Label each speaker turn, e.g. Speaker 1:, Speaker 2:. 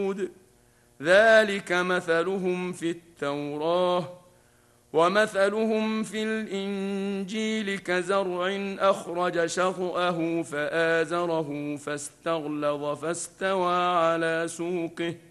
Speaker 1: ذلك مثلهم في التوراة ومثلهم في الإنجيل كزرع أخرج شطأه فآزره فاستغلظ فاستوى على سوقه